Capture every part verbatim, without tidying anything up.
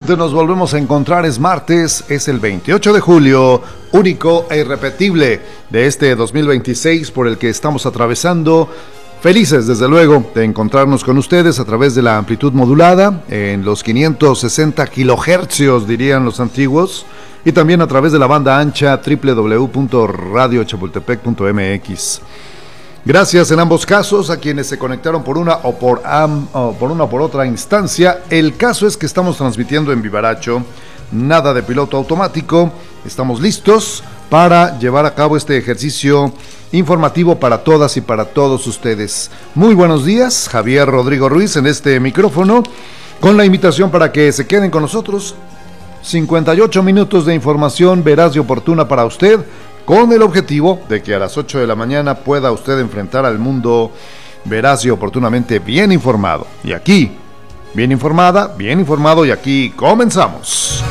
nuevamente nos volvemos a encontrar. Es martes, es el veintiocho de julio, único e irrepetible de este dos mil veintiséis por el que estamos atravesando. Felices, desde luego, de encontrarnos con ustedes a través de la amplitud modulada, en los quinientos sesenta kilohercios, dirían los antiguos, y también a través de la banda ancha doble u doble u doble u punto radio chapultepec punto m x. Gracias en ambos casos a quienes se conectaron por una o por, am, o por una o por otra instancia. El caso es que estamos transmitiendo en vivaracho, nada de piloto automático. Estamos listos para llevar a cabo este ejercicio informativo para todas y para todos ustedes. Muy buenos días, Javier Rodrigo Ruiz en este micrófono, con la invitación para que se queden con nosotros. cincuenta y ocho minutos de información veraz y oportuna para usted, con el objetivo de que a las ocho de la mañana pueda usted enfrentar al mundo veraz y oportunamente bien informado. Y aquí, bien informada, bien informado, y aquí comenzamos.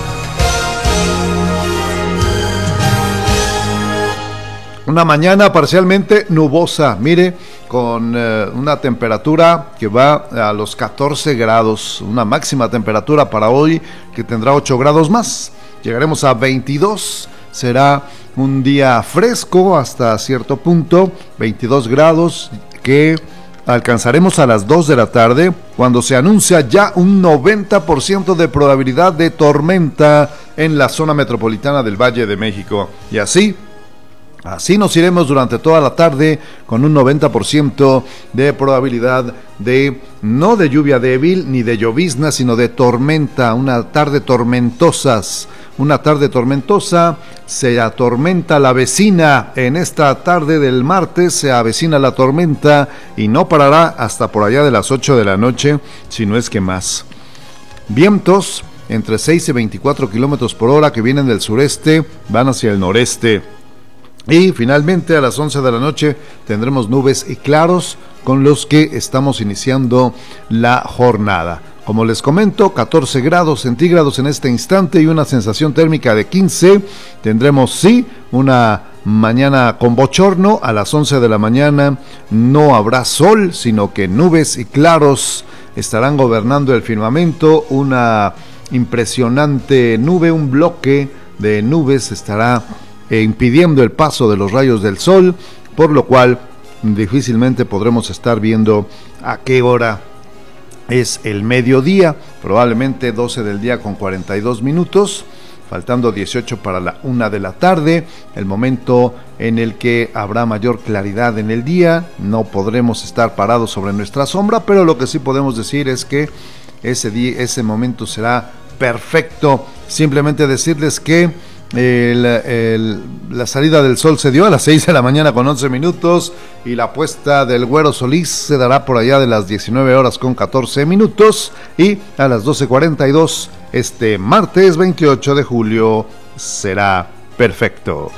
Una mañana parcialmente nubosa, mire, con eh, una temperatura que va a los catorce grados, una máxima temperatura para hoy que tendrá ocho grados más. Llegaremos a veintidós, será un día fresco hasta cierto punto, veintidós grados, que alcanzaremos a las dos de la tarde, cuando se anuncia ya un noventa por ciento de probabilidad de tormenta en la zona metropolitana del Valle de México. Y así, así nos iremos durante toda la tarde con un noventa por ciento de probabilidad de, no de lluvia débil ni de llovizna, sino de tormenta, una tarde tormentosas. Una tarde tormentosa, se atormenta la vecina. En esta tarde del martes se avecina la tormenta y no parará hasta por allá de las ocho de la noche, si no es que más. Vientos entre seis y veinticuatro kilómetros por hora que vienen del sureste, van hacia el noreste. Y finalmente a las once de la noche tendremos nubes y claros con los que estamos iniciando la jornada. Como les comento, catorce grados centígrados en este instante y una sensación térmica de quince. Tendremos, sí, una mañana con bochorno. A las once de la mañana no habrá sol, sino que nubes y claros estarán gobernando el firmamento. Una impresionante nube, un bloque de nubes estará eh, impidiendo el paso de los rayos del sol, por lo cual difícilmente podremos estar viendo a qué hora es el mediodía, probablemente doce del día con cuarenta y dos minutos, faltando dieciocho para la una de la tarde, el momento en el que habrá mayor claridad en el día. No podremos estar parados sobre nuestra sombra, pero lo que sí podemos decir es que ese día, ese momento será perfecto. Simplemente decirles que El, el, la salida del sol se dio a las seis de la mañana con once minutos y la puesta del Güero Solís se dará por allá de las diecinueve horas con catorce minutos, y a las doce cuarenta y dos este martes veintiocho de julio será perfecto.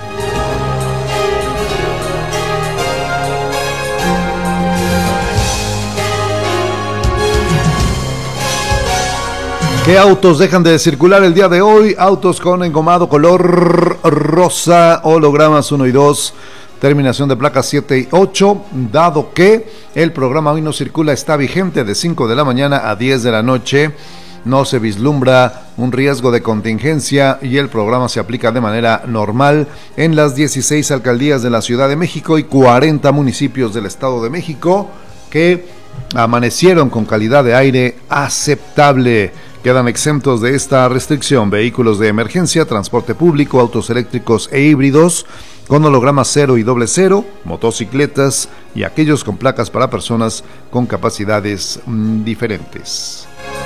¿Qué autos dejan de circular el día de hoy? Autos con engomado color rosa, hologramas uno y dos, terminación de placas siete y ocho, dado que el programa Hoy No Circula está vigente de cinco de la mañana a diez de la noche. No se vislumbra un riesgo de contingencia y el programa se aplica de manera normal en las dieciséis alcaldías de la Ciudad de México y cuarenta municipios del Estado de México que amanecieron con calidad de aire aceptable. Quedan exentos de esta restricción vehículos de emergencia, transporte público, autos eléctricos e híbridos con hologramas cero y doble cero, motocicletas y aquellos con placas para personas con capacidades mmm, diferentes.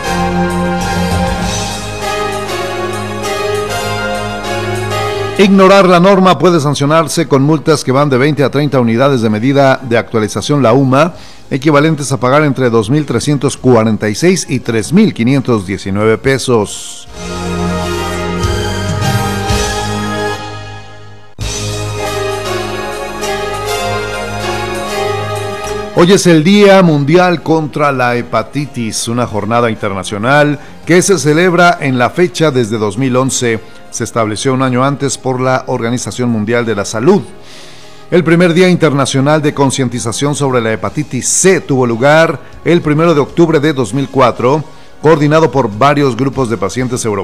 Ignorar la norma puede sancionarse con multas que van de veinte a treinta unidades de medida de actualización la U M A, equivalentes a pagar entre dos mil trescientos cuarenta y seis y tres mil quinientos diecinueve pesos. Hoy es el Día Mundial contra la Hepatitis, una jornada internacional que se celebra en la fecha desde dos mil once. Se estableció un año antes por la Organización Mundial de la Salud. El primer Día Internacional de Concientización sobre la Hepatitis C tuvo lugar el primero de octubre de dos mil cuatro, coordinado por varios grupos de pacientes europeos